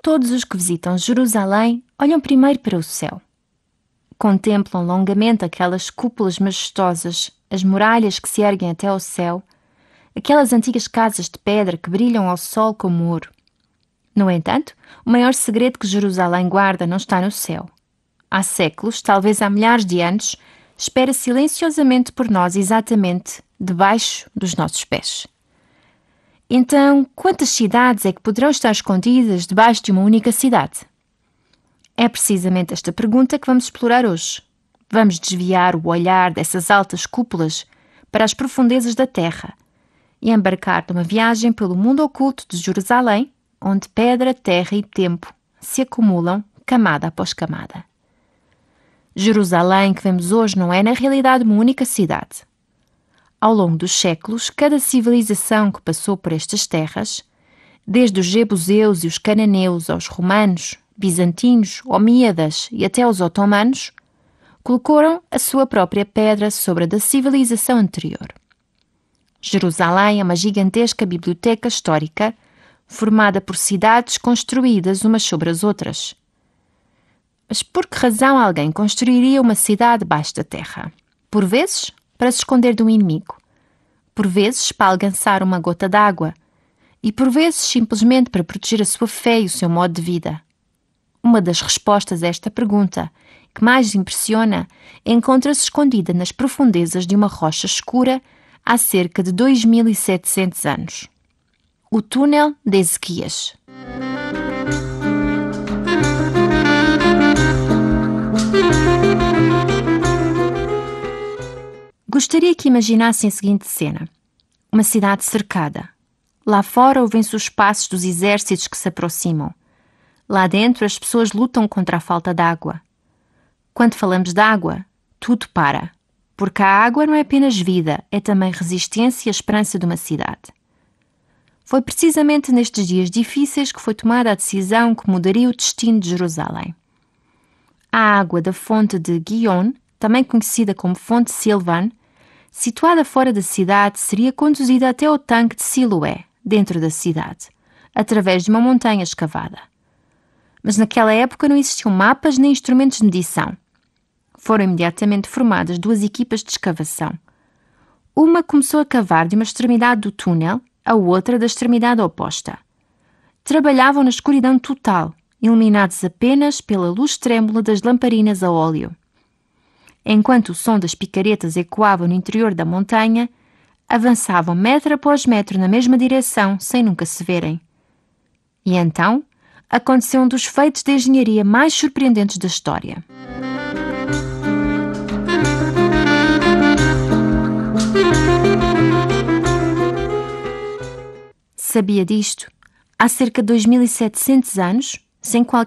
Todos os que visitam Jerusalém olham primeiro para o céu. Contemplam longamente aquelas cúpulas majestosas, as muralhas que se erguem até ao céu, aquelas antigas casas de pedra que brilham ao sol como ouro. No entanto, o maior segredo que Jerusalém guarda não está no céu. Há séculos, talvez há milhares de anos, espera silenciosamente por nós exatamente debaixo dos nossos pés. Então, quantas cidades é que poderão estar escondidas debaixo de uma única cidade? É precisamente esta pergunta que vamos explorar hoje. Vamos desviar o olhar dessas altas cúpulas para as profundezas da terra e embarcar numa viagem pelo mundo oculto de Jerusalém, onde pedra, terra e tempo se acumulam camada após camada. Jerusalém que vemos hoje não é na realidade uma única cidade. Ao longo dos séculos, cada civilização que passou por estas terras, desde os jebuseus e os cananeus aos romanos, bizantinos, omíadas e até os otomanos, colocaram a sua própria pedra sobre a da civilização anterior. Jerusalém é uma gigantesca biblioteca histórica formada por cidades construídas umas sobre as outras. Mas por que razão alguém construiria uma cidade debaixo da terra? Por vezes, para se esconder do inimigo. Por vezes, para alcançar uma gota d'água. E por vezes, simplesmente para proteger a sua fé e o seu modo de vida. Uma das respostas a esta pergunta, que mais impressiona, encontra-se escondida nas profundezas de uma rocha escura há cerca de 2700 anos. O túnel de Ezequias. Gostaria que imaginassem a seguinte cena. Uma cidade cercada. Lá fora ouvem-se os passos dos exércitos que se aproximam. Lá dentro as pessoas lutam contra a falta de água. Quando falamos de água, tudo para. Porque a água não é apenas vida, é também resistência e a esperança de uma cidade. Foi precisamente nestes dias difíceis que foi tomada a decisão que mudaria o destino de Jerusalém. A água da fonte de Gihon, também conhecida como fonte Silvan, situada fora da cidade, seria conduzida até ao tanque de Siloé, dentro da cidade, através de uma montanha escavada. Mas naquela época não existiam mapas nem instrumentos de medição. Foram imediatamente formadas duas equipas de escavação. Uma começou a cavar de uma extremidade do túnel, a outra da extremidade oposta. Trabalhavam na escuridão total, iluminados apenas pela luz trêmula das lamparinas a óleo. Enquanto o som das picaretas ecoava no interior da montanha, avançavam metro após metro na mesma direção, sem nunca se verem. E então, aconteceu um dos feitos de engenharia mais surpreendentes da história. Sabia disto? Há cerca de 2700 anos, sem qualquer